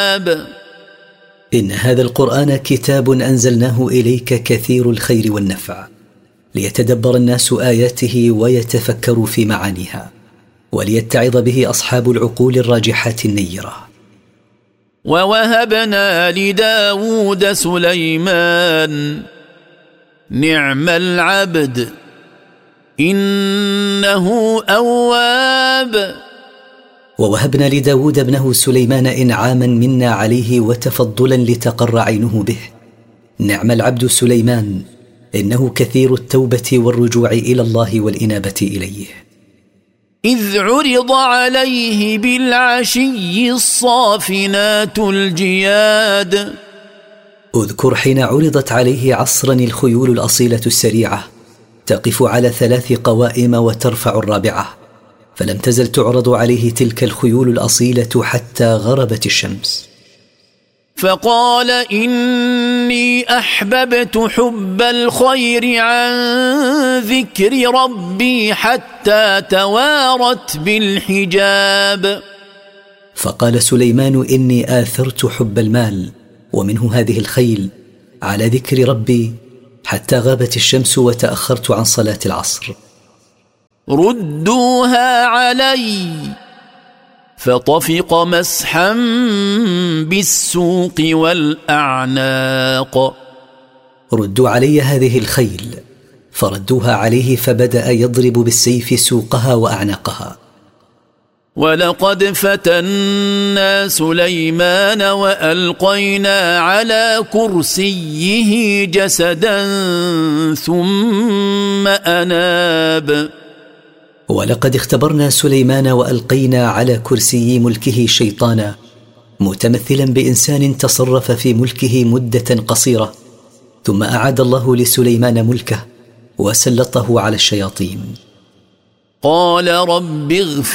إن هذا القرآن كتاب أنزلناه إليك كثير الخير والنفع، ليتدبر الناس آياته ويتفكروا في معانيها، وليتعظ به أصحاب العقول الراجحات النيرة. ووهبنا لداود سليمان نعم العبد إنه أواب. ووهبنا لداود ابنه سليمان إنعاما منا عليه وتفضلا لتقر عينه به. نعم العبد سليمان إنه كثير التوبة والرجوع إلى الله والإنابة إليه. إذ عرض عليه بالعشي الصافنات الجياد. اذكر حين عرضت عليه عصرا الخيول الأصيلة السريعة تقف على 3 قوائم وترفع الرابعة، فلم تزل تعرض عليه تلك الخيول الأصيلة حتى غربت الشمس. فقال إني أحببت حب الخير عن ذكر ربي حتى توارت بالحجاب. فقال سليمان إني آثرت حب المال ومنه هذه الخيل على ذكر ربي حتى غابت الشمس وتأخرت عن صلاة العصر. ردوها علي فطفق مسحا بالسوق والأعناق. ردوا علي هذه الخيل، فردوها عليه فبدأ يضرب بالسيف سوقها وأعناقها. ولقد فتنا سليمان وألقينا على كرسيه جسدا ثم أناب. ولقد اختبرنا سليمان وألقينا على كرسي ملكه شيطانا متمثلا بإنسان تصرف في ملكه مدة قصيرة، ثم أعاد الله لسليمان ملكه وسلطه على الشياطين. قال رب اغفر